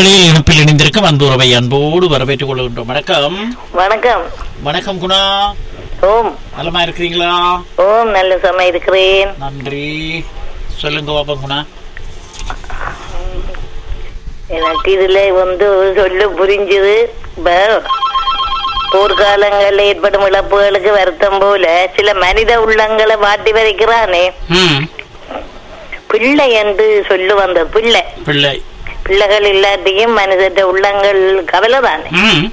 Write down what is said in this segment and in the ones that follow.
இணைப்பில் இணைந்திருக்கும் அன்புறவை அன்போடு வரவேற்றுக் கொள்கின்றோம். வணக்கம். வணக்கம். வணக்கம் குணா. ஓம். நலமா இருக்கிறீங்களா? ஓம், நல்ல சமயம் இருக்கிறேன். நன்றி. சொல்லுங்க பாப்பா குணா. எனக்கு இதுல சொல்ல புரிஞ்சது. போர்க்காலங்களில் ஏற்படும் இழப்புகளுக்கு வருத்தம் போல சில மனித உள்ளங்களை வாட்டி வரைக்கிறானே பிள்ளை என்று சொல்லு வந்த பிள்ளைகள் இல்லாட்டியும் மனித உள்ளங்கள் கவலை தானே.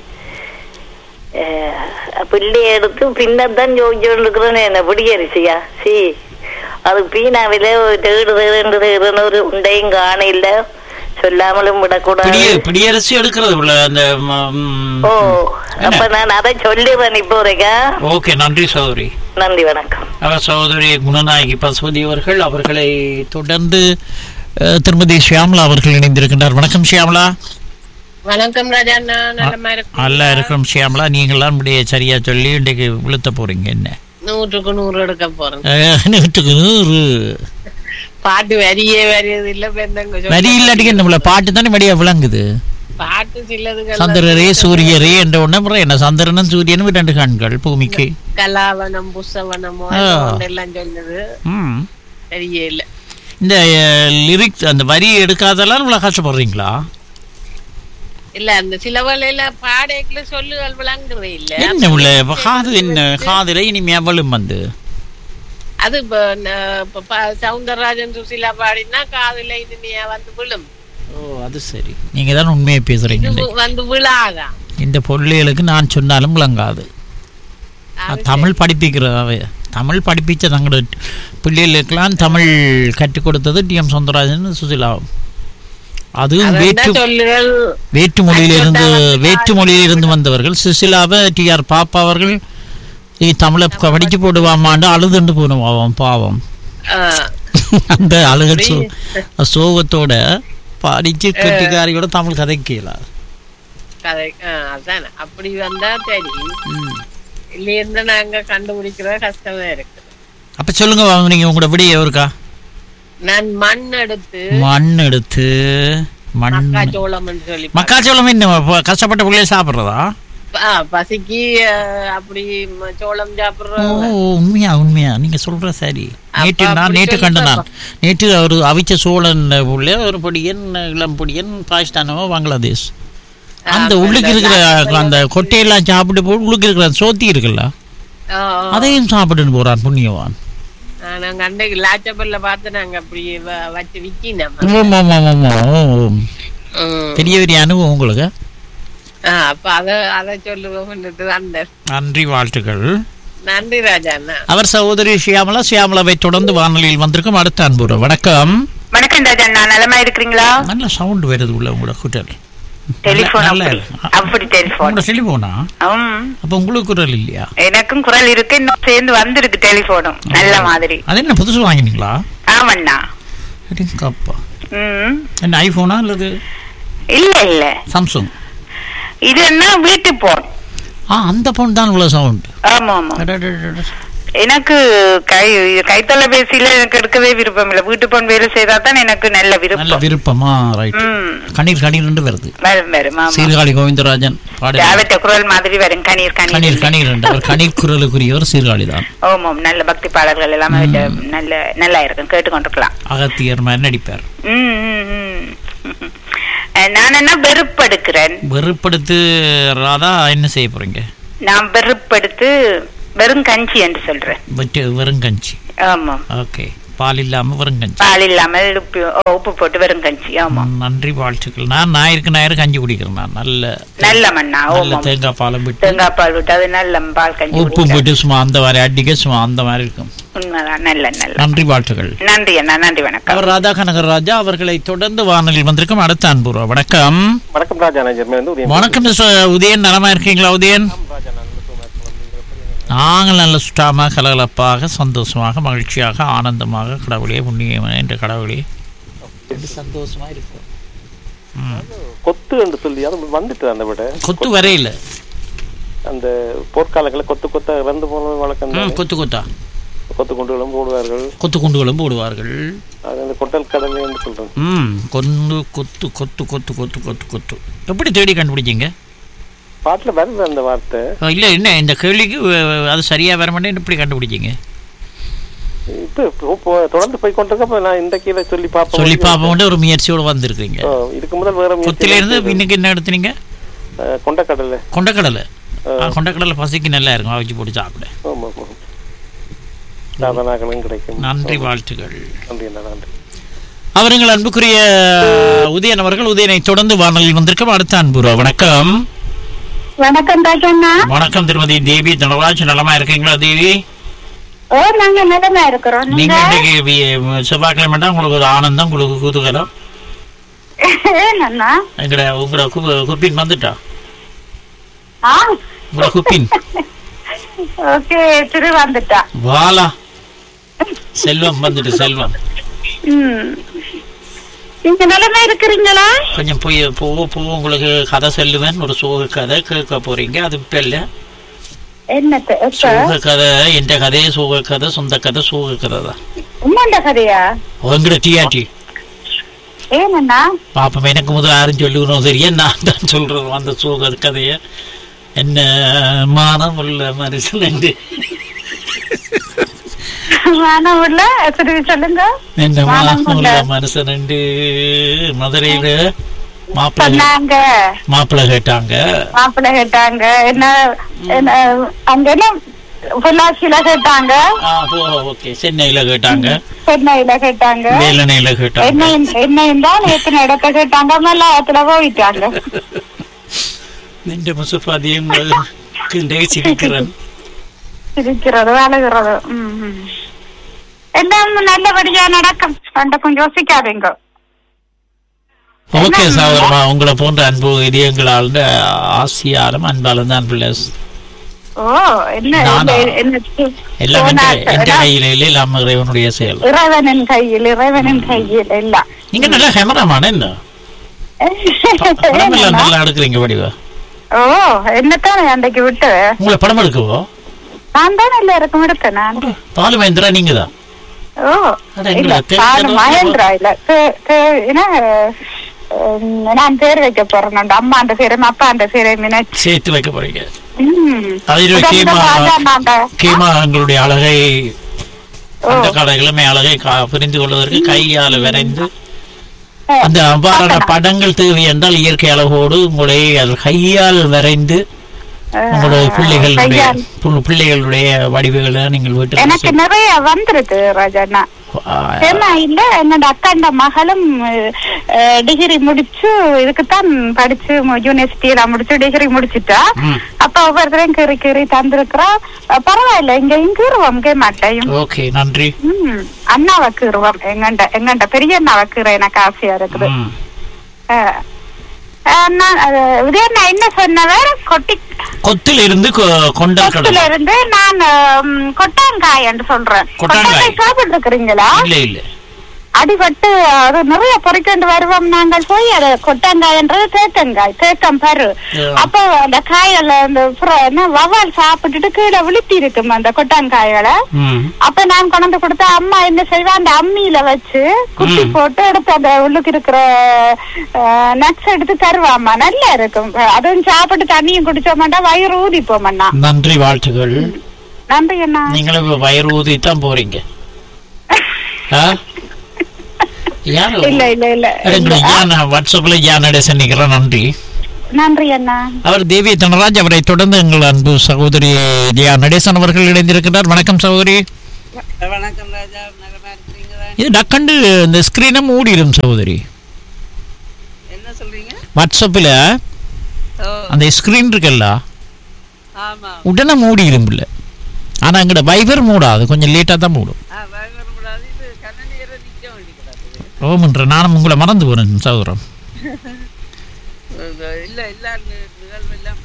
பிள்ளைய எடுத்து பின்னத்தான் ஜோதிச்சோண்டு இருக்கிறேன்னு என்ன பிடிக்கரிசியா அது பீனாவில தேடுன்னு ஒரு உண்டையும் காண இல்ல, சொல்லாமலும் விடக்கூடாது. பிடியரசி எடுக்கிறது ஓ, அப்ப நான் அதை சொல்லுவேன் இப்போ. ஓகே, நன்றி சகோதரி. நன்றி, வணக்கம். அவர் சகோதரி குணநாயகி பசுபதி அவர்களை தொடர்ந்து திருமதி ஷியாமலா அவர்கள் இணைந்திருக்கின்றார். வணக்கம் ஷியாமலா. வணக்கம் ராஜா. நல்லா இருக்கிறோம் ஷியாமலா. நீங்களாம் இப்படியே சரியா சொல்லி இன்றைக்கு விழுத்த போறீங்க. என்ன 100க்கு 100 எடுக்க போறேன். 100க்கு 100 பாட்டு வரியே வரியது இல்ல. வரி இல்லாட்டிக்கு என்ன பாட்டு தானே வடியா விளங்குது. பாட்டு சில்லது. சந்திரரே சூரியரே என்ற ஒண்ணு என்ன சந்திரனும் சூரியனும் 2 கண்கள் பூமிக்கு. கலாவனம் புஷ்பவனமோ எல்லாம் சொல்லுது. சரியே இல்ல. இந்த லிரிக்ஸ் அந்த வரி எடுக்காதெல்லாம் இவ்வளவு கஷ்டப்படுறீங்களா? இல்ல, அந்த சில வேளையில பாடைக்குள்ள சொல்லுகள் விளங்குறதே இல்ல. என்ன உள்ள காது என்ன காதுல இனிமையா வலும் அது சவுந்தரராஜன் சுசிலா பாடினா காதுல இனிமையா விழும். ஓ, அது சரி. நீங்க தான் உண்மையை பேசுறீங்க. விழாதான் இந்த பொருளுக்கு நான் சொன்னாலும் விளங்காது. தமிழ் படிப்பிக்கிறதாவே தமிழ் படிப்பிச்ச தங்களோட பிள்ளைகளுக்கெல்லாம் தமிழ் கற்றுக் கொடுத்தது டி.எம். சௌந்தரராஜன் சுசிலாவும். அதுவும் வேற்றுமொழியிலிருந்து வந்தவர்கள். சுசிலாவை டி.ஆர். பாப்பா அவர்கள் தமிழை படிச்சு போடுவாமாண்டு அழுதுண்டு போடுவான் பாவம். அந்த அழுகல் சோகத்தோட படிச்சு கட்டிக்காரியோட தமிழ் கதைக்கல. அப்படி வந்தா சரி. இல்ல, நாங்க கண்டுபிடிக்கிற கஷ்டமா இருக்கு. அப்ப சொல்லுங்க, நீங்க உங்களோட விட எவருக்கா? நான் மண் எடுத்து மக்காச்சோளம் என்ன கஷ்டப்பட்ட பிள்ளைய சாப்பிடுறதா? பசிக்கு அப்படி சோளம் சாப்பிடுறோம். உண்மையா நீங்க சொல்ற சரி. நேற்று கண்டனான். நேற்று ஒரு அவிச்ச சோழன் உள்ள ஒரு பொடியன், இளம் பொடியன், பாகிஸ்தானோ பங்களாதேஷ், அந்த உள்ளுக்கு இருக்கிற அந்த கொட்டையெல்லாம் சாப்பிட்டு போய் உள்ளுக்கு இருக்கிற சோத்தி இருக்குல்ல அதையும் சாப்பிட்டு போறான் புண்ணியவான். பெரிய பெரிய அனுபவம் உங்களுக்கு. நன்றி, வாழ்த்துக்கள். நன்றி ராஜா. அவர் சகோதரி ஷியாமலாவை தொடர்ந்து வானொலியில் வந்திருக்கும் அடுத்த அன்பு. வணக்கம். வணக்கம் ராஜா, நலமா இருக்கிறீங்களா? நல்ல சவுண்ட் வருது உள்ள உங்களோட குரல். உங்களுக்கு குரல் இல்லையா? எனக்கும் குரல் இருக்கு, இன்னும் சேர்ந்து வந்திருக்கு டெலிபோனும் நல்ல மாதிரி. அது என்ன புதுசு வாங்கினீங்களா? ஆமாண்ணா. என்ன ஐபோனா அல்லது? இல்ல சாம்சங். இது என்ன வீட்டு போன். அந்த போன் தான் இவ்வளவு சவுண்ட். ஆமா. எனக்கு கைத்தொலைபேசியில எனக்கு எடுக்கவே விருப்பம் இல்ல. வீட்டு போன் வேலை செய்தா தான் எனக்கு நல்ல விருப்பமா. ரைட். கணீர் கணீர் வருது. சீர்காழி கோவிந்தராஜன் குரல் மாதிரி வரும். கணீர் கணீர் கணீர் அவர் கணீர் குரலுக்குரியவர் சீர்காழி தான். ஓமாம், நல்ல பக்தி பாடல்கள் எல்லாமே நல்லா இருக்கும், கேட்டுக்கொண்டிருக்கலாம். அகத்தியர் மாதிரி நடிப்பார். நான் என்ன வெறுப்படுக்கிறேன். வெறுப்படுத்து ராதா என்ன செய்ய போறீங்க? நான் வெறுப்படுத்து வெறும் கஞ்சி என்று சொல்றேன். வெறும் கஞ்சி. ஆமா. ஓகே. பால் இல்லாம வெறும் கஞ்சி. பால் இல்லாம உப்பு போட்டு வெறும் கஞ்சி. ஆமா. நன்றி, வாழ்த்துக்கள். நான் ஞாயிறு கஞ்சி குடிக்கிறேன். நான் நல்ல மண்ணா. தேங்காய் பால் விட்டு அது நல்ல பால் கஞ்சி. உப்பு போட்டு சும்மா அந்த மாதிரி அடிக்க சும்மா அந்த மாதிரி இருக்கும். உண்மைதான். நல்ல நன்றி, வாழ்த்துக்கள். நன்றி அண்ணா. நன்றி, வணக்கம். அவர் ராதா கனகர் ராஜா அவர்களை தொடர்ந்து வானொலியில் வந்திருக்கும் அடுத்த அன்பு. வணக்கம். வணக்கம் ராஜா. வணக்கம் உதயன். நலமா இருக்கீங்களா உதயன்? நாங்கள் நல்ல சுட்டாமாக கலகலப்பாக சந்தோஷமாக மகிழ்ச்சியாக ஆனந்தமாக கடவுளே புண்ணியமான என்ற கடவுளே சந்தோஷமா இருக்கும். கொத்து என்று சொல்லி அது வந்துட்டு அந்த விட கொத்து வரையில அந்த போர்க்காலங்களில் கொத்து கொத்தா இறந்து போன வழக்கம். கொத்து கொத்தா கொத்து குண்டுகளும் போடுவார்கள். கொத்து குண்டுகளும் போடுவார்கள். அது அந்த கொட்டல் கடலை என்று சொல்றேன். கொண்டு கொத்து கொத்து கொத்து கொத்து கொத்து கொத்து. எப்படி தேடி கண்டுபிடிச்சிங்க? பாட்டுல வருது அந்த வார்த்தை. இல்லை என்ன இந்த கேள்விக்கு அது சரியா வர மாட்டேன்னு எப்படி கண்டுபிடிச்சிங்க? இப்போ தொடர்ந்து போய் கொண்டிருக்க நான் இந்த கீழே சொல்லி பார்ப்போம் ஒரு முயற்சியோட வந்திருக்கீங்க. இதுக்கு முதல் வேற கொத்தில இருந்து இன்னைக்கு என்ன எடுத்துனீங்க? கொண்டக்கடலை. கொண்டக்கடலை பசிக்கு நல்லா இருக்கும், அவிச்சு போட்டு சாப்பிட. கிடைக்கும். நன்றி, வாழ்த்துக்கள். நன்றி. அவர்கள் அன்புக்குரிய உதயன் அவர்கள் உதயனை தொடர்ந்து வானொலியில் வந்திருக்கும். அடுத்த அன்பு வணக்கம். வணக்கம் ராஜண்ணா. வணக்கம் திருமதி தேவி தனராஜ். நலமா இருக்கீங்களா தேவி? நாங்க நலமா இருக்கிறோம். நீங்க இன்னைக்கு செவ்வாய்க்கிழமை உங்களுக்கு ஒரு ஆனந்தம், உங்களுக்கு குதூகலம். உங்களோட குப்பின் வந்துட்டா? உங்களோட குப்பின் வந்துட்டா? வாலா செல்வம் வந்துட்டு செல்வம். நீங்க நலமா இருக்கிறீங்களா? கொஞ்சம் போய் போக உங்களுக்கு கதை சொல்லுவேன். ஒரு சோக கதை கேட்க போறீங்க. அது இப்ப இல்ல. என்ன சோக கதை? எந்த கதையே சோக கதை, சொந்த கதை சோக கதை தான். உண்மைண்ட கதையா? உங்களோட டிஆர்டி ஏன்னா பாப்பா எனக்கு முதல் யாரும் சொல்லுவோம் சரியா? நான் தான் சொல்றேன் அந்த சோக கதைய. என்ன மானம் உள்ள மனுஷன் சொல்லுங்க. என்ன மானம் உள்ள மனுஷன் மதுரையில மாப்பிள்ளை கேட்டாங்க. என்ன அங்க என்ன பொள்ளாச்சியில கேட்டாங்க, சென்னையில கேட்டாங்க, வேலனையில கேட்டாங்க, என்னையும் தான் எத்தனை இடத்த கேட்டாங்க. மல்லாத்துல போயிட்டாங்க. நின்ற முசுபாதியும் சிரிக்கிறது அழுகிறது. எல்லாம் நல்லபடியா நடக்கும். கொஞ்சம் யோசிக்காதீங்க. ஓகே சகோதரமா, உங்களை போன்ற அன்பு இதயங்களால் ஆசியாலும் அன்பாலும் தான் பிள்ளை. எல்லாம் எந்த கையில இல்லை, இல்லாம இறைவனுடைய செயல். இறைவனின் கையில் எல்லாம். நீங்க நல்லா கேமராமான என்ன நல்லா எடுக்கிறீங்க வடிவா? என்னத்தான் அன்றைக்கு விட்டு உங்களை படம் எடுக்கவோ? நான் தான் எல்லாருக்கும் எடுத்தேன். நான் பாலுமேந்திரா நீங்க தான்? மகேந்திரா இல்ல, நான் பேர் வைக்க போறேன். அம்மா அந்த பேரும் அப்பா அந்த பேரையும் சேர்த்து வைக்க போறீங்க. எங்களுடைய அழகை அந்த கடைகளுமே அழகை புரிந்து கொள்வதற்கு கையால விரைந்து அந்த அவ்வாறான படங்கள் தேவை என்றால் இயற்கை அழகோடு உங்களை கையால் வரைந்து உங்களுடைய பிள்ளைகளுடைய வடிவுகளை நீங்கள் வீட்டில் எனக்கு நிறைய வந்துருக்கு ராஜாண்ணா. இல்ல என்னோட அக்காண்ட மகளும் டிகிரி முடிச்சு இதுக்குத்தான் படிச்சு யூனிவர்சிட்டியில முடிச்சு டிகிரி முடிச்சுட்டா. அப்ப ஒவ்வொருத்தரையும் கீறி தந்திருக்கிறா. பரவாயில்ல, இங்கேயும் கீறுவோம் மாட்டையும். ஓகே, நன்றி. அண்ணாவை கீறுவோம். எங்கண்ட பெரிய அண்ணாவை கீற எனக்கு ஆசையா இருக்குது. என்ன சொன்னவர் கொத்தில இருந்து நான் கொட்டாங்காய் என்று சொல்றேன். சாப்பிட்டு இருக்கிறீங்களா? இல்ல இல்ல, அடிபட்டு அது நிறைய பொறிக்கொண்டு வருவோம் நாங்கள் போய். அது கொட்டாங்காய்ன்றது தேக்கம் பரு. அப்போ அந்த காய்களை அந்த வவால் சாப்பிட்டுட்டு கீழே விழுத்தி இருக்கும் அந்த கொட்டாங்காய்களை. அப்ப நான் கொண்டு கொடுத்த அம்மா என்ன செய்வா, அந்த அம்மியில வச்சு குத்தி போட்டு எடுத்து அந்த உள்ளுக்கு இருக்கிற நட்ஸ் எடுத்து தருவாமா. நல்லா இருக்கும். அதுவும் சாப்பிட்டு தண்ணியும் குடிச்சோம்னா வயிறு ஊதி போமண்ணா. நன்றி, வாழ்த்துக்கள். நன்றி அண்ணா. நீங்களும் வயிறு ஊதி தான் போறீங்க. நன்றி அண்ணா. அவர் தேவி தனராஜ். அவரை தொடர்ந்து எங்கள் அன்பு சகோதரி ஜியா நடேசன் அவர்கள் இணைந்திருக்கிறார். வணக்கம் சகோதரி. வணக்கம் ராஜா. நலமா இருக்கீங்களா? இது டக்கண்டு இந்த ஸ்கிரீனை மூடிடும் சகோதரி. என்ன சொல்றீங்க? வாட்ஸ்அப்ல அந்த ஸ்கிரீன் இருக்குல்ல, உடனே மூடிடும் இல்ல. ஆனா எங்கட வைபர் மூடாது, கொஞ்சம் லேட்டா தான் மூடும். ஓமன்ற நானும் உங்களை மறந்து போறேன் சகோதரம். இல்ல இல்ல நிகழ்வெல்லாம்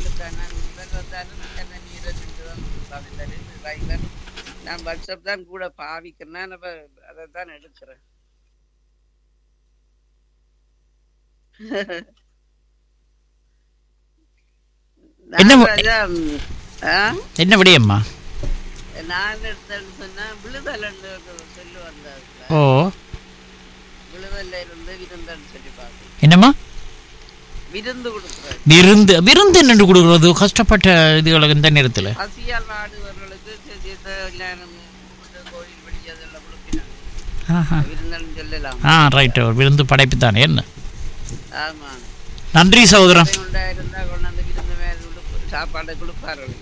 நான் வாட்ஸ்அப் தான் கூட பாவிக்கிறேன். அதை தான் எடுக்கிறேன். என்ன விடையம்மா? நான் எடுத்தேன்னு சொன்னா விழுதலன்னு சொல்லி வந்தாரு. ஓ விழுதல்ல இருந்து விருந்தன்னு சொல்லி பார்க்க. என்னம்மா விருந்து கொடுக்குறாரு. விருந்து என்னென்று கொடுக்குறது கஷ்டப்பட்ட இதுகளுக்கு இந்த நேரத்தில் பசியால் நாடுவர்களுக்கு கோயில் படி அதெல்லாம் கொடுப்பினாங்க. விருந்தன்னு சொல்லலாம். ரைட். விருந்து படைப்பு தானே என்ன. ஆமா. நன்றி சகோதரன். இருந்தா கொண்டாந்து விருந்து மேல சாப்பாடு கொடுப்பார்கள்.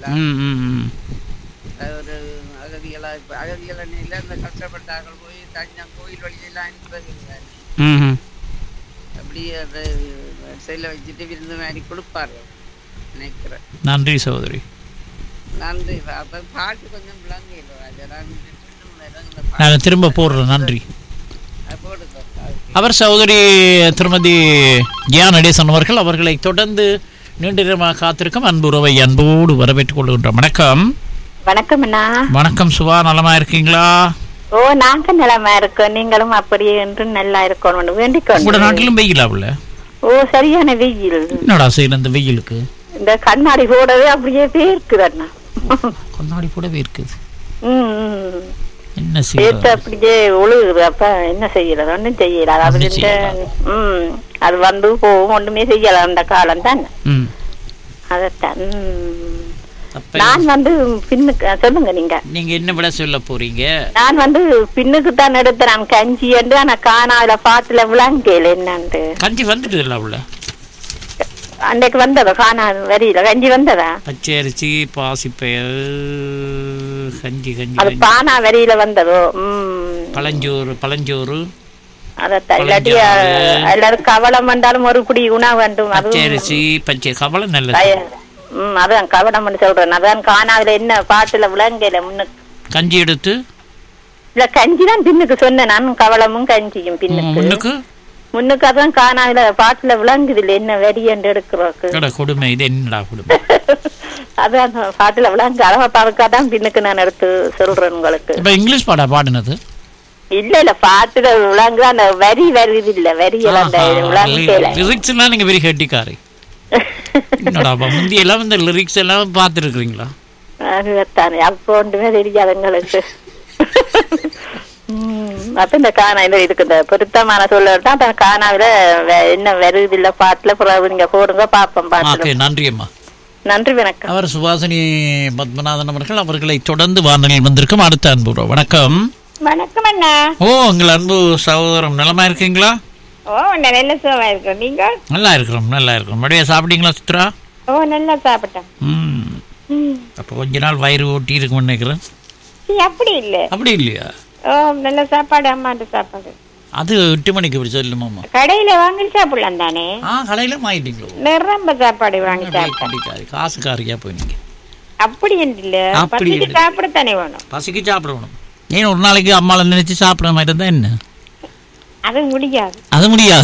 ஒரு அகதிகளா இப்ப அகதிகள் இல்ல இந்த கஷ்டப்பட்டார்கள் போய் தஞ்சம் கோயில் வழியெல்லாம் அனுப்புகிறார். அப்படியே அதை செல்ல வச்சுட்டு விருந்து மாதிரி கொடுப்பார்கள் நினைக்கிறேன். நன்றி சகோதரி. நன்றி. அப்ப பாட்டு கொஞ்சம் விளங்கிடுவாங்க. நான் திரும்ப போடுறேன். நன்றி. போடுங்க. அவர் சகோதரி திருமதி ஜியா நடேசன் அவர்கள். அவர்களை தொடர்ந்து நீண்ட நேரமாக காத்திருக்கும் அன்புறவை அன்போடு வரவேற்றுக் கொள்கின்றோம். வணக்கம். வணக்கம் அண்ணா. வணக்கம் சுபா, நலமா இருக்கீங்களா? ஓ நாங்க நலமா இருக்கோம். நீங்களும் அப்படியே என்று நல்லா இருக்கணும் வேண்டிக்கொண்டு. உங்களோட நாட்டிலும் வெயிலா உள்ள? ஓ சரியான வெயில். என்னடா செய்யல இந்த வெயிலுக்கு? இந்த கண்ணாடி போடவே அப்படியே வேர்க்குது அண்ணா. கண்ணாடி போடவே இருக்குது. என்ன செய்ய அப்படியே ஒழுகுது. அப்ப என்ன செய்யறது? ஒன்றும் செய்யல. அது வந்து போகும் ஒன்றுமே செய்யல. அந்த காலம் தான் அதத்தான். நான் வந்து பின்னுக்கு சொல்லுங்க. நீங்க என்ன விட சொல்ல போறீங்க? நான் வந்து பின்னுக்கு தான் எடுத்தேன் கஞ்சி என்று. ஆனா காணாவில பாட்டுல விளங்கல என்னண்டு. கஞ்சி வந்துட்டு இல்ல உள்ள அன்னைக்கு வந்ததோ காணா வரியில கஞ்சி வந்ததா? பச்சை அரிசி பாசிப்பயர் கஞ்சி கஞ்சி அது பானா வரியில வந்ததோ. பழஞ்சோறு அதத்தான். இல்லாட்டி எல்லாரும் கவலம் வந்தாலும் ஒரு குடி உணவு வேண்டும். பச்சை அரிசி பச்சை கவலம் நல்ல. அதான் கவனம் சொல்றேன். அதான் காணாவில என்ன பாட்டுல விளங்கல. முன்னுக்கு கஞ்சி எடுத்து இல்ல கஞ்சி தான் பின்னுக்கு சொன்னேன் நான். கவலமும் கஞ்சியும் பின்னுக்கு முன்னுக்கு. அதான் காணாவில பாட்டுல விளங்குது இல்ல என்ன வெடி என்று எடுக்கிறோம். கொடுமை. இது என்னடா கொடுமை? அதான் பாட்டுல விளங்கு. அளவாதான் பின்னுக்கு நான் எடுத்து சொல்றேன் உங்களுக்கு. இப்ப இங்கிலீஷ் பாடா பாடுனது? இல்ல பாட்டுல விளங்கு. அந்த வரி வருது இல்ல வரியெல்லாம் லிரிக்ஸ் எல்லாம் நீங்க வெரி கெட்டிக்காரி. என்னடா முந்தி எல்லாம் இந்த லிரிக்ஸ் எல்லாம் பாத்துருக்கீங்களா? அதுதானே. அப்போ ஒன்றுமே தெரியாது எங்களுக்கு. அப்ப இந்த காணா இதுக்கு இந்த பொருத்தமான சொல்ல காணாவில என்ன வருது இல்ல பாட்டுல நீங்க போடுங்க பாப்போம் பாட்டு. நன்றி அம்மா. நன்றி. வணக்கம். அவர் சுபாசினி பத்மநாதன் அவர்கள். அவர்களை தொடர்ந்து வானொலியில் வந்திருக்கும் அடுத்த அன்பு. வணக்கம். வணக்கம் அண்ணா. ஓ உங்கள் அன்பு சகோதரம் நலமா இருக்கீங்களா? ஓ நல்ல சுகமா இருக்கோம். நீங்க? நல்லா இருக்கிறோம். மறுபடியும் சாப்பிட்டீங்களா சித்ரா? ஓ நல்லா சாப்பிட்டேன். அப்ப கொஞ்ச நாள் வயிறு ஓட்டி இருக்கும்னு நினைக்கிறேன். அப்படி இல்ல. அப்படி இல்லையா? ஓ நல்ல சாப்பாடு. அம்மாண்ட சாப்பாடு. அது 8 மணிக்கு இப்படி சொல்லுமாமா. கடையில வாங்கி சாப்பிடலாம் தானே? கடையில வாங்கிட்டீங்களோ? நிரம்ப சாப்பாடு வாங்கி சாப்பிட்டேன். காசுக்காரியா போயினீங்க. அப்படி இல்ல. பசிக்கு சாப்பிடத்தானே வேணும். பசிக்கு சாப்பிடணும். ஏன் ஒரு நாளைக்கு அம்மாவை நினைச்சு சாப்பிட மாதிரி இருந்தா என்ன? அது முடியாது. அது முடியாது.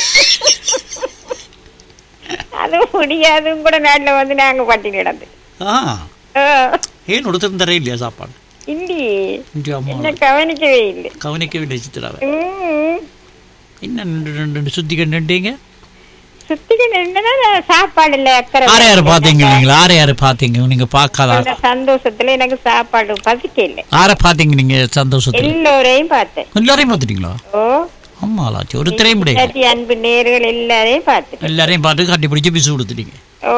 அது முடியாது கூட. நாட்டுல வந்து நாங்க பட்டினி கிடந்து. ஏன் ஒருத்தரும் தர இல்லையா சாப்பாடு? இல்லையே. கவனிக்கவே இல்லை. கவனிக்கவே இல்லை சித்ராவை. என்ன சுத்தி கண்டுட்டீங்க? சாப்பாடு இல்ல. யாரு பாத்தீங்க? நீங்க யாரு பாத்தீங்க? நீங்க பாக்காத சந்தோஷத்துல எனக்கு சாப்பாடு பசிக்க இல்லை. யார பாத்தீங்க நீங்க சந்தோஷத்துல? எல்லோரையும் பார்த்தேன். எல்லாரையும் பாத்துட்டீங்களா? ஓ அம்மாலாச்சு. ஒரு திரையும் அன்பு நேர்கள் எல்லாரையும் பார்த்து எல்லாரையும் பார்த்து கட்டி பிடிச்சு பிசு கொடுத்துட்டீங்க. ஓ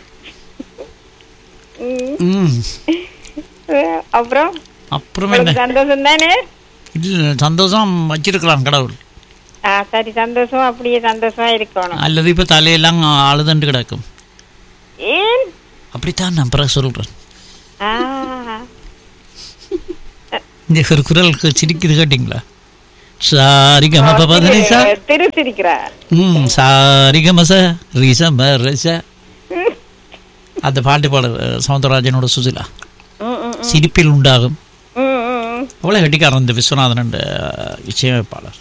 அப்புறம் என்ன சந்தோஷம் தானே? இல்ல சந்தோஷம் வச்சிருக்கலாம் கடவுள். சரி சந்தோஷம் அப்படியே சந்தோஷமா இருக்கணும். அல்லது இப்ப தலையெல்லாம் அழுதுண்டு கிடக்கும். ஏன் அப்படித்தான் நான் பிறகு சொல்றேன். இந்த ஒரு குரலுக்கு சிரிக்குது கேட்டீங்களா? சாரிகமபதனிசா திருச்சிரிக்கிறார். சாரிகமச ரிசமரச அந்த பாட்டு பாட சவுந்தரராஜனோட சுசிலா. சிரிப்பில் உண்டாகும். அவ்வளவு கட்டிக்காரன் இந்த விஸ்வநாதன் இசையமைப்பாளர்.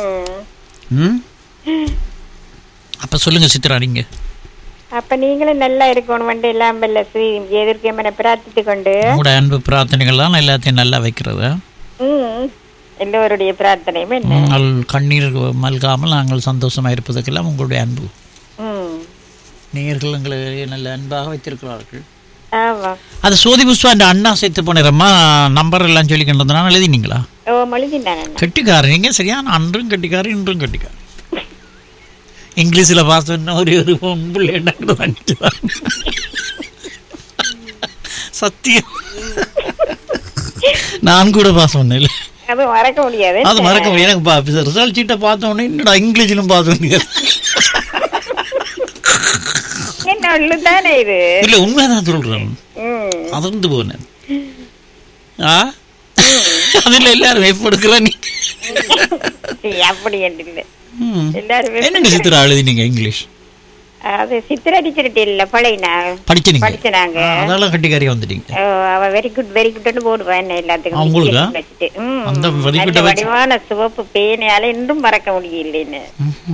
அப்ப சொல்லுங்க சித்ரா நீங்க. அப்ப நீங்களும் நல்லா இருக்கணும். எல்லாம் எதிர்க்க பிரார்த்தித்து கொண்டு உங்களோட அன்பு பிரார்த்தனைகள் தான் எல்லாத்தையும் நல்லா வைக்கிறது. எல்லோருடைய பிரார்த்தனையும் நாங்கள் கண்ணீர் மல்காமல் நாங்கள் சந்தோஷமா இருப்பதற்கெல்லாம் உங்களுடைய அன்பு. நேயர்கள் எங்களை நல்ல அன்பாக வைத்திருக்கிறார்கள். ஆமா அது சோதி புஷ்பா அந்த அண்ணா சேர்த்து போனேரம்மா நம்பர் எல்லாம் சொல்லி கொண்டு எழுதினீங்களா? மொழிஞ்சிட்டானே கட்டிக்காரன் நீங்க சரியான அன்றும் கட்டிக்காரன் இன்றும் கட்டிக்காரன். இங்கிலீஷ்ல பாஸ் பண்ண ஒரு பொம்புள்ள சத்தியம் நான் கூட பாஸ் பண்ணல. அது மறக்க முடியாது. அது மறக்க முடியாது. எனக்கு ரிசல்ட் சீட்டை பார்த்த உடனே என்னடா இங்கிலீஷ்லும் பாஸ் முடியாது. தானே இது இல்ல உண்மைதான் சொல்றேன். அதிர்ந்து போனேன். அதுல எல்லாரும் வைப்பு எடுக்கிற நீ அப்படி இல்லை என்ன சித்திரா எழுதினீங்க இங்கிலீஷ்? அது சித்திரா டீச்சர் இல்ல பழையனா படிச்சனாங்க. அதெல்லாம் கட்டிக்காரியா வந்துட்டீங்க. அவ வெரி குட்னு போடுவா என்ன எல்லாத்துக்கும். உங்களுக்கு அந்த வடிவான சிவப்பு பேனையால இன்னும் மறக்க முடியலன்னு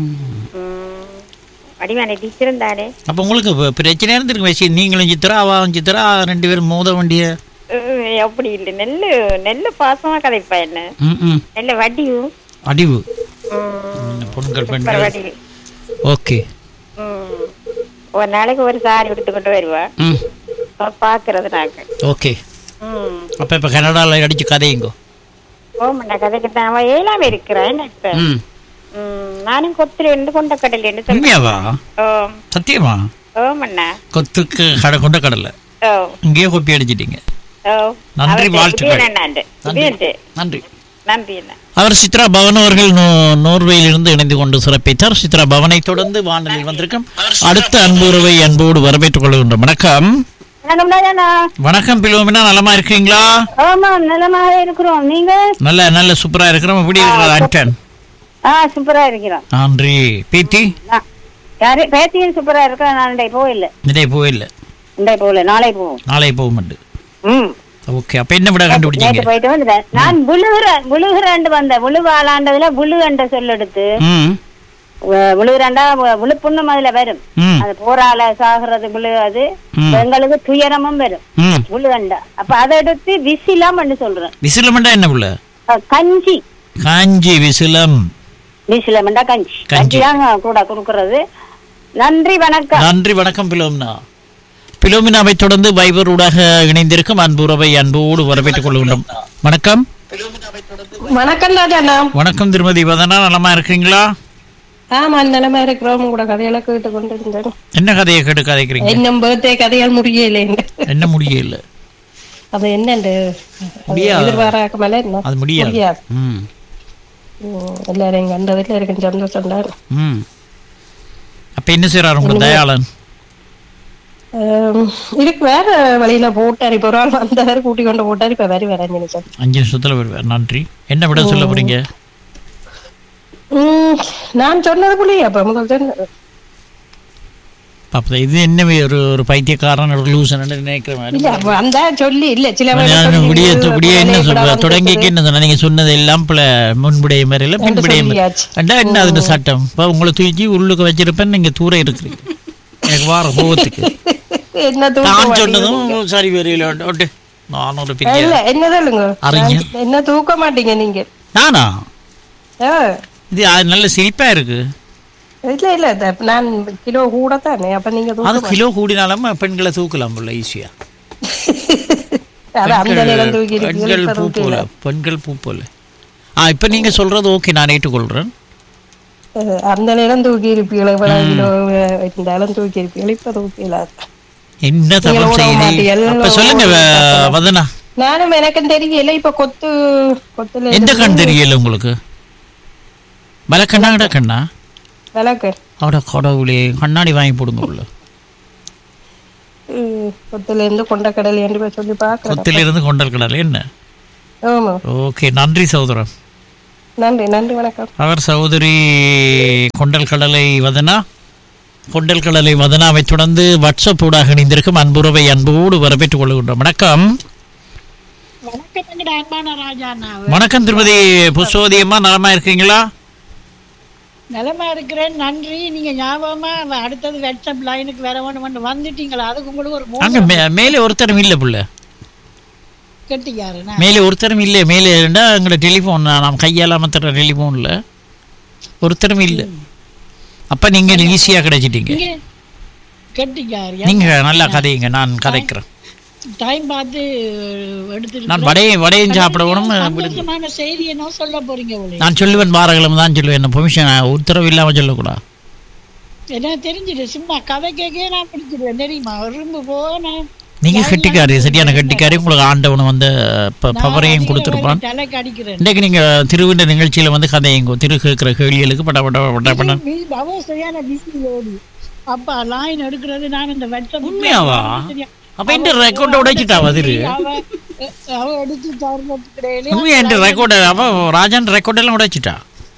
வடிவான டீச்சரும் தானே. அப்ப உங்களுக்கு பிரச்சனை இருந்திருக்கு விஷயம். நீங்களும் சித்திரா அவாவும் சித்திரா 2 பேரும் மோத வேண்டிய அப்படி இல்ல. நெல்ல பாசமா கதைப்பா என்ன நல்ல வடிவு அடிவு பொண்கள் பெண்கள். ஓகே ஒரு நாளைக்கு ஒரு சாரி எடுத்து கொண்டு வருவா பாக்குறது நாங்க. ஓகே அப்ப இப்ப கனடால அடிச்சு கதையுங்க. ஓமண்ணா கதைக்கு தான் அவன் 7ஆம் இருக்கிறான். நானும் கொத்துல இருந்து கொண்ட கடல இருந்து. சத்தியமா? ஓமண்ணா கொத்துக்கு கொண்ட கடலை இங்கேயே கொப்பி அடிச்சிட்டீங்க. நன்றி வாழ்த்துக்கள். நன்றி நன்றி. அவர் சித்ரா பவன் அவர்கள் நோர்வேயிலிருந்து இணைந்து கொண்டு சிறப்பித்தார். சித்ரா பவனை தொடர்ந்து வானொலியில் வந்திருக்கும் அடுத்த அன்புறவை அன்போடு வரவேற்றுக் கொள்கின்றோம். வணக்கம். வணக்கம் பிலோமினா, நலமா இருக்கீங்களா? இருக்கிறோம். நீங்க? நல்ல சூப்பரா இருக்கிறோம். எப்படி இருக்கிறார் ஆண்டன்? சூப்பரா இருக்கிறோம். நன்றி. பேத்தி யாரு? பேத்தியும் சூப்பரா இருக்கா. நான் போகல. நாளை போகும். ஓகே, அப்ப என்ன விட கண்டுபிடிச்சீங்க? போயிட்டு வந்துட்டேன். நான் புழுகுறாண்டு வந்தேன். புழுவாளாண்டதுல புழு என்ற சொல் எடுத்து புழுகுறாண்டா புழுப்புண்ணு முதல்ல வரும். அது போரால சாகுறது புழு. அது எங்களுக்கு துயரமும் வரும் புழுகண்டா. அப்ப அதை எடுத்து விசிலம் சொல்றேன். விசிலம்டா என்ன புள்ள? கஞ்சி. விசிலம். விசிலம்டா கஞ்சி தாங்க கூட கொடுக்கறது. நன்றி வணக்கம். நன்றி வணக்கம் பிலோமினா. பிலோமினாவை தொடர்ந்து வைபர் ஊடாக இணைந்திருக்கும் அன்புறவை அன்போடு வரவேற்றுக் கொள்கின்றோம். வணக்கம். வணக்கம் ராஜா. வணக்கம் திருமதி வதனா, நலமா இருக்கீங்களா? ஆமா நலமா இருக்கிறோம். கூட கதையெல்லாம் கேட்டு கொண்டு இருந்தேன். என்ன கதையை கேட்டு கதைக்கிறீங்க? இன்னும் பர்த்டே கதையால் முடியல. என்ன முடியல? அது என்னண்டு எதிர்பாராக்கமல என்ன அது முடியாது. எல்லாரையும் கண்டதுல இருக்கும் சந்தோஷம் தான். அப்ப என்ன செய்யறாரு உங்க தயாளன்? இதுக்கு வேற வழியில போட்டார். இப்ப ஒரு ஆள் வந்தவர் கூட்டி கொண்டு போட்டார். இப்ப வேற 5 நிமிஷத்துல வருவார். நன்றி. என்ன விட சொல்ல போறீங்க? நான் சொன்னது புள்ளியா அப்ப முதல் சொன்னது. அப்ப இது என்ன ஒரு பைத்தியக்காரன் லூசன் நினைக்கிறேன். அந்த சொல்லி இல்ல சில என்ன சொல்ற தொடங்கிக்கு என்ன சொன்ன? நீங்க சொன்னது எல்லாம் முன்புடைய மாதிரில பின்புடைய என்ன அதுல சட்டம்? உங்களை தூக்கி உள்ளுக்கு வச்சிருப்பேன். நீங்க தூர இருக்கிறீங்க. எனக்கு வார கோபத்துக்கு நான் சொன்னதும் சரி வரையில நான் ஒரு என்ன சொல்லுங்க. என்ன தூக்க மாட்டீங்க நீங்க? நானா? இது நல்ல சிரிப்பா இருக்கு. இல்ல நான் கிலோ கூட தானே. அப்ப நீங்க அது கிலோ கூடினாலும் பெண்களை தூக்கலாம் போல ஈஸியா. பெண்கள் பூ போல. இப்ப நீங்க சொல்றது ஓகே, நான் ஏற்றுக்கொள்றேன். அந்த நேரம் தூக்கி இருப்பீங்களா? தூக்கி இருப்பீங்களா? இப்ப தூக்கல. என்ன தவறு செய்யுது சொல்லுங்க வதனா. நானும் எனக்கும் தெரியல. இப்ப கொத்துல எந்த கண் தெரியல உங்களுக்கு? வலக்கண்ணா இடக்கண்ணா? விளக்கு அவட கடவுளே, கண்ணாடி வாங்கி போடுங்க உள்ள. கொத்துல இருந்து கொண்டக்கடலை என்று சொல்லி பாக்க. கொத்துல இருந்து கொண்டக்கடலை என்ன? ஓகே, நன்றி சகோதரன். நன்றி வணக்கம். அவர் சகோதரி கொண்டல் கடலை வதனாவை தொடர்ந்து வாட்ஸ்அப் ஊடாக இணைந்திருக்கும் அன்புறவை அன்போடு வரவேற்றுக் கொள்கின்றோம். வணக்கம். வணக்கம் திருமதி புஷ்பவதி அம்மா, நலமா இருக்கீங்களா? நலமா இருக்கிறேன், நன்றி. நீங்க ஞாபகமா அடுத்தது வாட்ஸ்அப் லைனுக்கு வேற ஒன்று வந்துட்டீங்களா? அதுக்கு உங்களுக்கு ஒரு அங்க மேலே ஒருத்தரும் இல்ல புள்ள. கெட்டிக்காரு மேலே ஒருத்தரும் இல்லை. மேலே இருந்தா எங்களோட டெலிஃபோன் நாம் கையால் அமர்த்துற டெலிஃபோன்ல ஒருத்தரும் இல்லை. அப்ப நீங்க ஈஸியா கிடைச்சிட்டீங்க. கெட்டிக்காரு நீங்க நல்லா கதைங்க, நான் கதைக்கிறேன். டைம் பார்த்து எடுத்து நான் வடையும் சாப்பிடணும். சந்தோஷமான செய்தி என்ன சொல்ல போறீங்க? நான் சொல்லுவேன், வாரக்கிழமை தான் சொல்லுவேன். பெர்மிஷன் உத்தரவு இல்லாமல் சொல்லக்கூடாது. என்ன தெரிஞ்சிடு, சும்மா கதை கேட்க நான் பிடிச்சிடுவேன் தெரியுமா? ரொம்ப போன நீங்க கட்டிக்காரு, சரியான கட்டிக்காரு. உங்களுக்கு ஆண்டவன் வந்து பவரையும் கொடுத்துருப்பான். இன்றைக்கு நீங்க திருவிண்ட நிகழ்ச்சியில வந்து கதையும் திரு கேட்கிற கேள்விகளுக்கு பட்ட சரியான பிஸி ஓடி அப்பா லைன் எடுக்கிறது. நான் இந்த வாட்ஸ்அப் உண்மையாவா? அப்ப இந்த ரெக்கார்ட் உடைச்சிட்டாவா திரு? அவ எடுத்து தரதுக்கு உண்மையா இந்த ரெக்கார்ட் அவ ராஜன் ரெக்கார்ட் எல்லாம் உடைச்சிட்டா.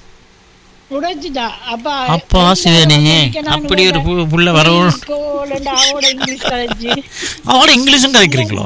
அப்பா சிவனே, அப்படி ஒரு புள்ள வரவும் அவட இங்கிலீஷும் கதைக்கிறீங்களோ?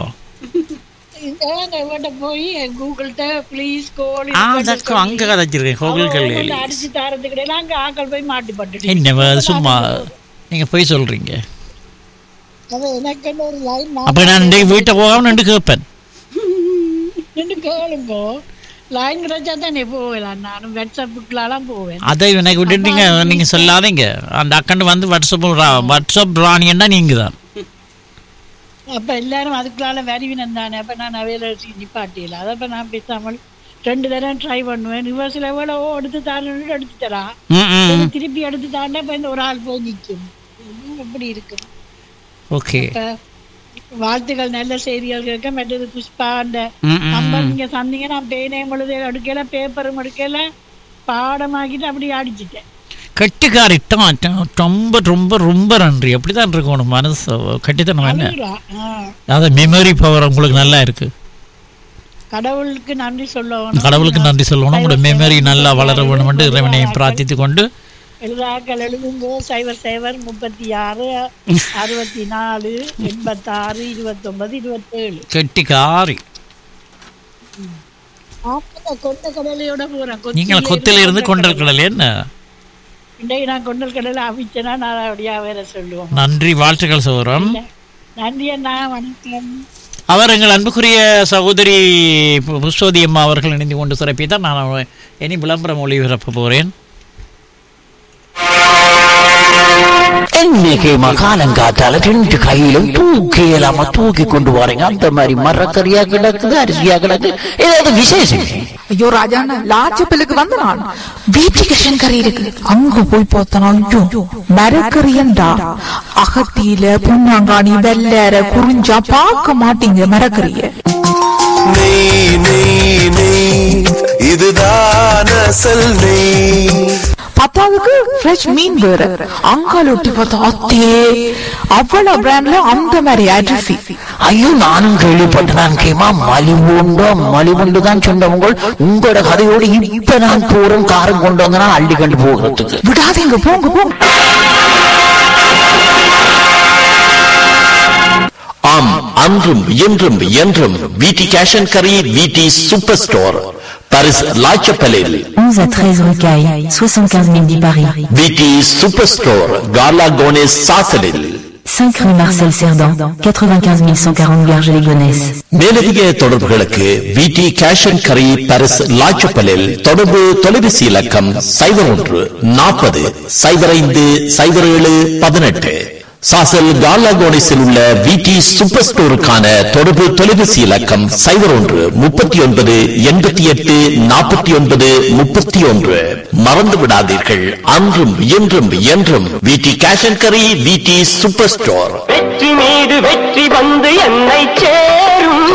போய் கூகுள்கிட்ட ப்ளீஸ் கோல் அங்க கதைச்சிருக்கேன். கோகுல் அடிச்சு தரதுக்கு நாங்க ஆக்கள் போய் மாட்டிப்பட்டு என்ன சும்மா நீங்க போய் சொல்றீங்க. எனக்கு ஒரு லைன் அப்ப நான் வீட்டை போகாம நின்று கேட்பேன். கேளுங்க, லைன் கிடைச்சா தானே போவேன். நானும் வாட்ஸ்அப்புக்குலாம் போவேன். அதை எனக்கு விட்டுட்டு நீங்க சொல்லாதீங்க. அந்த அக்கௌண்ட் வந்து வாட்ஸ்அப் ராணியன்னா நீங்க தான். அப்ப எல்லாரும் அதுக்குள்ளால வரிவினம் தானே. அப்ப நான் அவையில நிப்பாட்டியில அதப்ப நான் பேசாமல் 2 தடவை ட்ரை பண்ணுவேன். ரிவர்ஸ்ல எவ்வளோ எடுத்து தான்னு எடுத்து தரா, திருப்பி எடுத்து தாண்டா இப்ப இந்த ஒரு ஆள் போய் நிற்கும். எப்படி இருக்கும்? ஓகே, வாழ்த்துக்கள், நல்ல செய்திகள் கேட்க. மற்றது புஷ்பா அந்த நம்பர் நீங்க சந்தீங்க, நான் பேனையும் எழுத எடுக்கல, பேப்பரும் எடுக்கல, பாடமாக்கிட்டு அப்படி அடிச்சுட்டேன். கட்டிக்காரி ரொம்ப ரொம்ப ரொம்ப நன்றி. அப்படிதான் இருக்கணும் மனசு கட்டித்தனம். என்ன அத மெமரி பவர் உங்களுக்கு நல்லா இருக்கு. கடவுளுக்கு நன்றி சொல்லணும். கடவுளுக்கு நன்றி சொல்லணும். உங்களோட மெமரி நல்லா வளர வேணும் என்று இறைவனை பிரார்த்தித்து கொண்டு எழுதாக்கள் எழுதுங்கோ. 00 36 64 86 29 27. கெட்டிக்காரி. கொண்ட கடலையோட போறேன். நீங்க கொத்தில இருந்து கொண்டல் கடலை என்ன? இன்றைக்கு நான் கொண்டல் கடலை அவிச்சேன்னா நான் அப்படியா வேற சொல்லுவோம். நன்றி, வாழ்த்துக்கள் சகோதரம். நன்றி அண்ணா, வணக்கம். அவர் எங்கள் அன்புக்குரிய சகோதரி புஷ்பவதி அம்மா அவர்கள் இணைந்து கொண்டு சிறப்பி தான் நான் இனி விளம்பரம் ஒளிபரப்ப போறேன். இன்னைக்கு மகாலங்காத்தால 2 கையிலும் தூக்கி இல்லாம தூக்கி கொண்டு வரீங்க. அந்த மாதிரி மரக்கறியா கிடக்குது, அரிசியா கிடக்கு, ஏதாவது விசேஷம்? ஐயோ ராஜாண்ணா, லாச்சப்பிலுக்கு வந்து நான் வீட்டுக்கு கறி இருக்கு, அங்க போய் பார்த்தனா ஐயோ மரக்கறியண்டா. அகத்தியில புண்ணாங்காணி வெள்ளற குறிஞ்சா பார்க்க மாட்டீங்க மரக்கறிய. இதுதான் அசல் நெய். பத்தாவதுக்கு ஃப்ரெஷ் மீன் வேற. அங்கால ஒட்டி பார்த்தா அத்தே அவ்வளவு பிராண்ட்ல அந்த மாதிரி அரிசி. ஐயோ நானும் கேள்விப்பட்டேன். கேமா மலிவுண்டு தான் சொன்னவங்க. உங்களோட கதையோடு இப்ப நான் போறேன், காரம் கொண்டு வந்தா அள்ளி கண்டு போகிறதுக்கு. விடாதீங்க, போங்க போங்க. ஆம், அன்றும் இன்றும் என்றும் வீட்டி cash and curry, வீட்டி super store, Paris லாச்சப்பலில் 11 à 13 rue Caille, 75 010 Paris. வீட்டி super store, காலா கோனேஸ் சாசலில் 5 rue Marcel Cerdan, 95 140 Garges-les-Gonesse. மேலதிக தொடர்புகளுக்கு வீட்டி கேஷ் அண்ட் கரி, பாரிஸ் லாச்சப்பலில் தொடர்பு தொலைபேசி இலக்கம் 01 40 05 07 18. சாசல் காலாகோனிஸில் உள்ள வீட்டி சூப்பர் ஸ்டோருக்கான தொடர்பு தொலைபேசி இலக்கம் 01 39 88 49 31. மறந்து விடாதீர்கள், அன்றும் இன்றும் என்றும் வீட்டி cash and curry, வீட்டி super store. வெற்றி மீது வெற்றி வந்து என்னை சேரும்.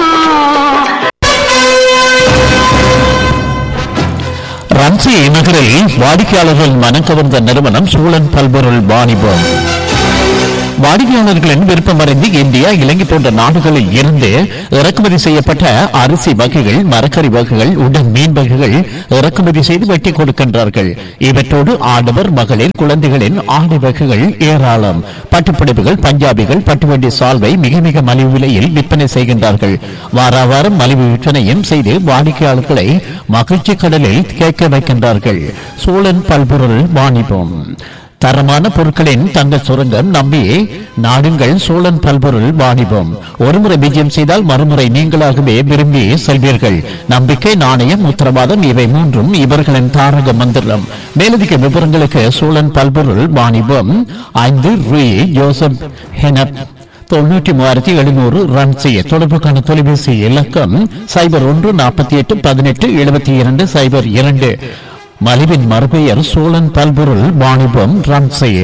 ரன்சி நகரில் வாடிக்கையாளர்கள் மனம் கவர்ந்த நிறுவனம் சூழன் பல்பொருள் வாணிபம். வாடிக்கையாளர்களின் விருப்பமறிந்து இந்தியா, இலங்கை போன்ற நாடுகளில் இருந்து இறக்குமதி செய்யப்பட்ட அரிசி வகைகள், மரக்கறி வகைகள், உடன் மீன் வகைகள் இறக்குமதி செய்து வெட்டி கொடுக்கின்றார்கள். இவற்றோடு ஆடவர், மகளிர், குழந்தைகளின் ஆடை வகைகள் ஏராளம். பட்டுப்புடவைகள், பஞ்சாபிகள், பட்டுவண்டி சால்வை மிக மிக மலிவு விலையில் விற்பனை செய்கின்றார்கள். வார வாரம் மலிவு விற்பனையும் செய்து வாடிக்கையாளர்களை மகிழ்ச்சி கடலில் கேட்க வைக்கின்றார்கள். சூழன் பல்பொருள் வாணிபம். தரமான பொருட்களின் தங்க சுரங்கம் நம்பி நாடுங்கள் சோழன் பல்பொருள் வாணிபம். ஒருமுறை விஜயம் செய்தால் மறுமுறை நீங்களாகவே விரும்பி செல்வீர்கள். நம்பிக்கை, நாணயம், உத்தரவாதம் இவை மூன்றும் இவர்களின் தாரக மந்திரம். மேலதிக விவரங்களுக்கு சோழன் பல்பொருள் வாணிபம் 5 ரூ ஜோசப் ஹெனப், 93,700 ரன் செய்ய தொடர்புக்கான தொலைபேசி இலக்கம் 0148187202 மலிவின் மறுபெயர் சோழன் பல்பொருள் வாணிபம் ரன் செய்ய.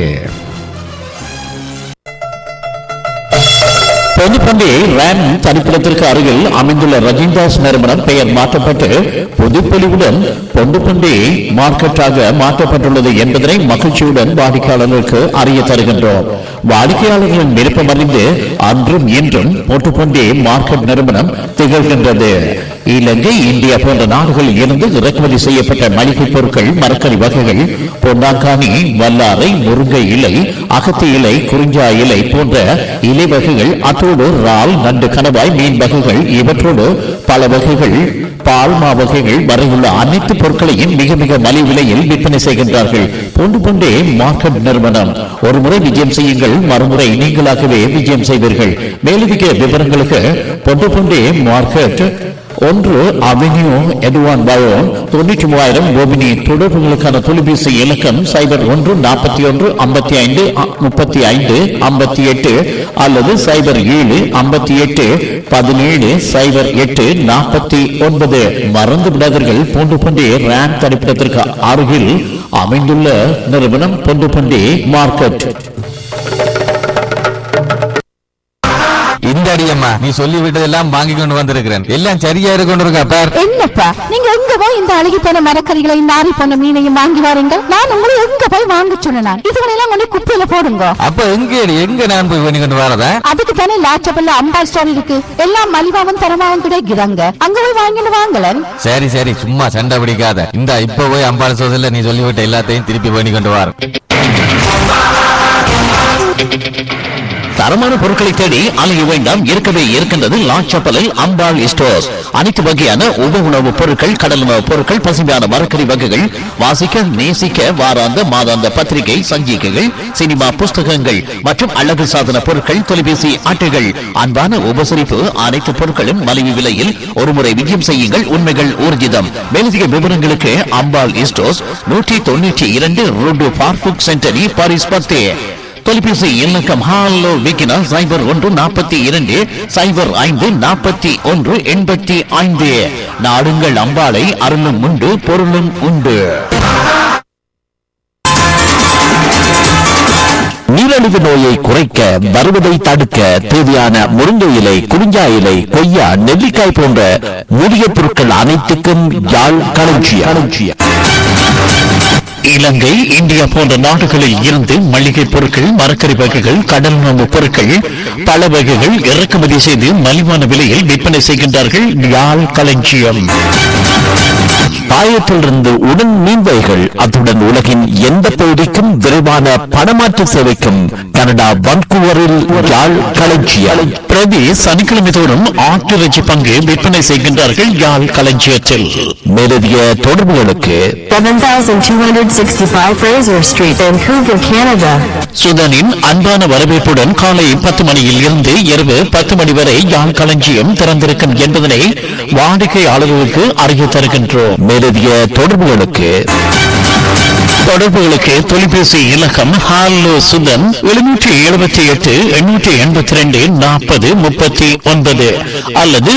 பொதுப்பண்டி ரேம் தனிப்பிடத்திற்கு அருகில் அமைந்துள்ள ரஜினிதாஸ் நிறுவனம் பெயர் மாற்றப்பட்டு பொதுப்பொலிவுடன் பொண்டுப்பண்டி மார்க்கெட்டாக மாற்றப்பட்டுள்ளது என்பதனை மகிழ்ச்சியுடன் வாடிக்கையாளர்களுக்கு அறிய தருகின்றோம். வாடிக்கையாளர்களின் விருப்பம் அறிந்து அன்றும் இன்றும் பொட்டுப்பண்டி மார்க்கெட் நிறுவனம் திகழ்கின்றது. இலங்கை, இந்தியா போன்ற நாடுகளில் இருந்து இறக்குமதி செய்யப்பட்ட மளிகை பொருட்கள், மரக்கறி வகைகள், பொன்னாங்கானி, வல்லாரை, முருங்கை இலை, அகத்தி இலை, குறிஞ்சா இலை போன்ற இலை வகைகள், அத்தோடு இறால், நண்டு, கணவாய், மீன் வகைகள், இவற்றோடு பல வகைகள், பால்மா வகைகள் வரையுள்ள அனைத்து பொருட்களையும் மிக மிக மலிவு விலையில் விற்பனை செய்கின்றார்கள். பொண்டு பொண்டே மார்க்கெட் நிறுவனம். ஒரு முறை விஜயம் செய்யுங்கள், மறுமுறை நீங்களாகவே விஜயம் செய்வீர்கள். மேலதிக விவரங்களுக்கு பொண்டு பொண்டே மார்க்கெட் 1 அவென்யூ எட்வான் பயோன் 93,000 கோபினி. தொடர்புகளுக்கான தொலைபேசி இலக்கம் 0141553558 அல்லது 0758170849. மறந்து விடாதீர்கள், பொண்டு பண்டி ரேம் தரிப்பிடத்திற்கு அருகில் அமைந்துள்ள நிறுவனம் பொண்டு பண்டி மார்க்கெட். இந்த அடியம்மா நீ சொல்லி விட்டதெல்லாம் வாங்கி கொண்டு வந்திருக்கிறேன். எல்லாம் சரியா இருக்கு பார். என்னப்பா நீங்க எங்க போய் இந்த அழுகி போன மரக்கறிகளை, நாரி போன மீனையும் வாங்கி வாருங்க. நான் உங்களை எங்க போய் வாங்க சொன்னேன்? இதுகளெல்லாம் கொண்டு குப்பையில போடுங்க. அப்ப எங்க நான் போய் பண்ணி கொண்டு வரதா? அதுக்கு தானே லாச்சபல்ல அம்பாள் ஸ்டோர் இருக்கு. எல்லாம் மலிவாவும் தரமாவும் கிடைக்கிறாங்க. அங்க போய் வாங்கிட்டு வாங்கலன். சரி சரி, சும்மா சண்டை பிடிக்காத. இந்த இப்ப போய் அம்பாள் ஸ்டோர்ல நீ சொல்லிவிட்ட எல்லாத்தையும் திருப்பி பண்ணி கொண்டு வர. தரமான பொருட்களை தேடி அலைய வேண்டாம், இருக்கவே இருக்கின்றது லாச்சப்பலில் அம்பாள் ஸ்டோர்ஸ். அனைத்து வகையான உப உணவுப் பொருட்கள், கடல் உணவுப் பொருட்கள், பசுமையான மரக்கறி வகைகள், வாசிக்க நேசிக்க வாராந்த மாதாந்த பத்திரிகை, சஞ்சிகைகள், சினிமா புஸ்தகங்கள் மற்றும் அழகு சாதன பொருட்கள், தொலைபேசி அட்டைகள், அன்பான உபசரிப்பு, அனைத்து பொருட்களும் மலிவு விலையில். ஒருமுறை விஜயம் செய்யுங்கள், உண்மைகள் ஊர்ஜிதம். மேலதிக விவரங்களுக்கு அம்பாள் ஸ்டோர்ஸ் 192 ரோடு பார்புக் சென்டரி, பாரிஸ் 10. தொலைபேசி இலக்கம் ஹாலோ விக்கினா 0142054185. நாடுங்கள் அம்பாளை, அருளும் உண்டு பொருளும் உண்டு. நீரிழிவு நோயை குறைக்க, வருவதை தடுக்க தேவையான முருங்கை இலை, குறிஞ்சா இலை, கொய்யா, நெல்லிக்காய் போன்ற மூலிகை பொருட்கள் அனைத்துக்கும் யாழ் களஞ்சியம். இலங்கை, இந்தியா போன்ற நாடுகளில் இருந்து மளிகை பொருட்கள், மரக்கறி வகைகள், கடல் உணவு பொருட்கள், பல வகைகள் இறக்குமதி செய்து மலிவான விலையில் விற்பனை செய்கின்றார்கள். யாழ் களஞ்சியம். பாயத்திலிருந்து உடன் மீன் வகைகள், அத்துடன் உலகின் எந்த பகுதிக்கும் விரைவான பணமாற்று சேவைக்கும் கனடா வன்கூவரில் யாழ் களஞ்சியம். பிரதி சனிக்கிழமை தோறும் ஆட்டிறைச்சி பங்கு விற்பனை செய்கின்றார்கள் யாழ் களஞ்சியத்தில். மேலதிக தொடர்புகளுக்கு 7265 Fraser Street, Vancouver, Canada. சுதனின் அன்பான வரவேற்புடன் காலை 10 மணியில் இருந்து இரவு 10 மணி வரை யாழ் களஞ்சியம் திறந்திருக்கும் என்பதனை வாடிக்கையாளர்களுக்கு அறிய தருகின்றோம். மேலதிக தொடர்புகளுக்கு தொலைபேசி இலக்கம் ஹாலோ சுதன் 778-882-4039 அல்லது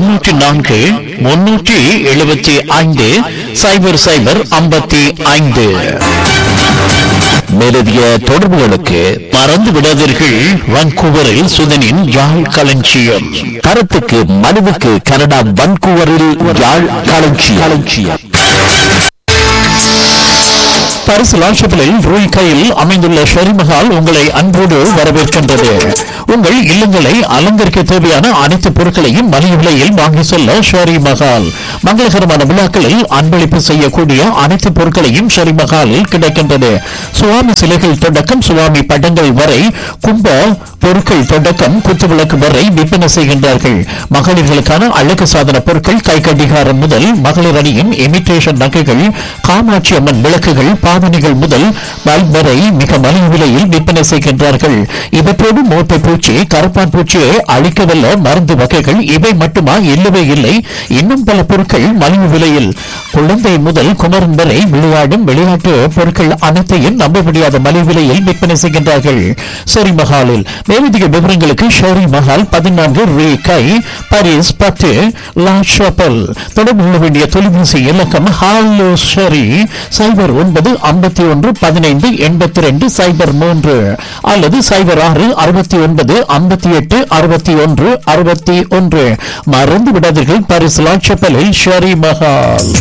604-375-0055. மேலதிக தொடர்புகளுக்கு மறந்து விடாதீர்கள், வான்கூவரில் சுதனின் யாழ் களஞ்சியம். கருத்துக்கு மனுவுக்கு கனடா வான்கூவரில் யாழ் களஞ்சியம். பாரிஸ் லாஷப்பிளில் ரூய் கையில் அமைந்துள்ள ஷெரி மஹால் உங்களை அன்போடு வரவேற்கின்றது. உங்கள் இல்லங்களை அலங்கரிக்க தேவையான அனைத்து பொருட்களையும் மலிவு விலையில் வாங்கி செல்ல ஷெரி மஹால். மங்களகரமான விழாக்களில் அன்பளிப்பு செய்யக்கூடிய அனைத்து பொருட்களையும் ஷெரி மஹாலில் கிடைக்கின்றது. சுவாமி சிலைகள் தொடக்கம் சுவாமி படங்கள் வரை, கும்ப பொருட்கள் தொடக்கம் குத்துவிளக்கு வரை விற்பனை செய்கின்றார்கள். மகளிர்களுக்கான அழகு சாதன பொருட்கள், கை கடிகாரம் முதல் மகளிர் அணியின் இமிட்டேஷன் நகைகள், காமாட்சி அம்மன் விளக்குகள், சாதனைகள் முதல் பல்ப் வரை மிக மலிவு விலையில் விற்பனை செய்கின்றார்கள். இவற்றோடு மோட்டை பூச்சி, கருப்பான் பூச்சியை அழிக்கவல்ல மருந்து வகைகள் இவை மட்டுமா? இல்லவே இல்லை, இன்னும் பல பொருட்கள் மலிவு விலையில். குழந்தை முதல் குமரன் வரை விளையாடும் விளையாட்டு பொருட்கள் அனைத்தையும் நம்ப முடியாத மலிவு விலையில் விற்பனை செய்கின்றார்கள் ஷெரி மஹாலில். மேலதிக விவரங்களுக்கு ஷெரி மஹால் 14 ரூ கை பாரிஸ் 10 லா ஷாப்பல். தொடர்பு கொள்ள வேண்டிய தொலைபேசி இலக்கம் ஹாலோ ஷெரி 0991158203 அல்லது 0669586161. மறந்து விடாதீர்கள், பாரிஸ் லா ஷாப்பலில் ஷெரி மஹால்.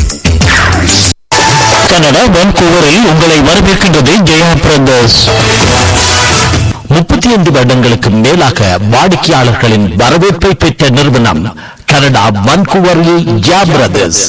கனடா வான்கூவரில் உங்களை வரவேற்கின்றது ஜெயா பிரதர்ஸ். 35 வருடங்களுக்கு மேலாக வாடிக்கையாளர்களின் வரவேற்பை பெற்ற நிறுவனம் கனடா வான்கூவரில் ஜெயா பிரதர்ஸ்.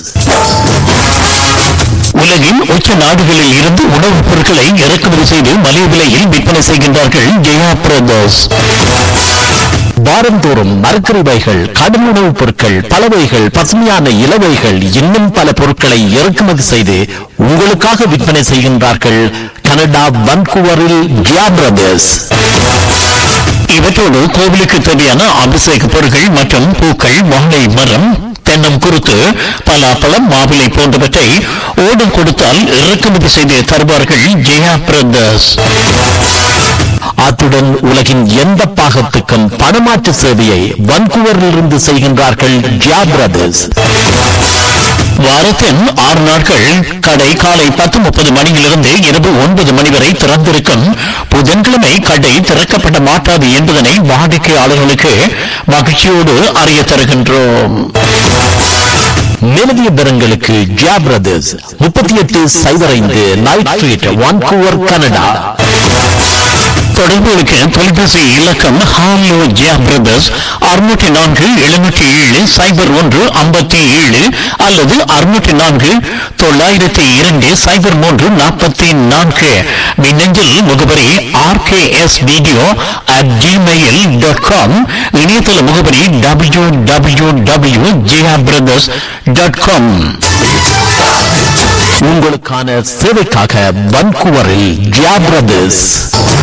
உலகின் உச்ச நாடுகளில் இருந்து உணவுப் பொருட்களை இறக்குமதி செய்து மலிவு விலையில் விற்பனை செய்கின்றார்கள் ஜெயா பிரதர்ஸ். வாரந்தோறும் மரக்கறிவைகள், கடும் உணவுப் பொருட்கள், பலவைகள், பசுமையான இலவைகள், இன்னும் பல பொருட்களை இறக்குமதி செய்து உங்களுக்காக விற்பனை செய்கின்றார்கள் கனடா வான்கூவரில் ஜெயா பிரதர்ஸ். இவற்றோடு கோவிலுக்கு தேவையான அபிஷேக பொருட்கள் மற்றும் பூக்கள், வாழை மரம், தென்னம் குருத்து, பலாப்பழம், மாவிலை போன்றவற்றை ஓடம் கொடுத்தால் இறக்குமதி செய்து தருவார்கள் ஜெயா பிரதர்ஸ். அத்துடன் உலகின் எந்த பாகத்துக்கும் பணமாற்று சேவையை வான்கூவரில் இருந்து செய்கின்றார்கள் ஜெயா பிரதர்ஸ். வாரத்தின் 6 நாட்கள் கடை காலை 10:30 மணியிலிருந்து இரவு 9 மணி வரை திறந்திருக்கும். புதன்கிழமை கடை திறக்கப்பட மாட்டாது என்பதனை வாடிக்கையாளர்களுக்கு மகிழ்ச்சியோடு அறிய தருகின்றோம். மேலதிக விவரங்களுக்கு Jaya brothers 3805 night street, Vancouver, Canada. தொடர்புகளுக்கு தொலைபேசி இலக்கம் ஹாலோ ஜெயா பிரதர்ஸ் 604-707-01-57 அல்லது 604-902-0344. மின்னஞ்சல் முகவரி rksvideo@gmail.com. இணையதள முகவரி www.jayabrothers.com. உங்களுக்கான சேவைக்காக வான்கூவரில் ஜெயா பிரதர்ஸ்.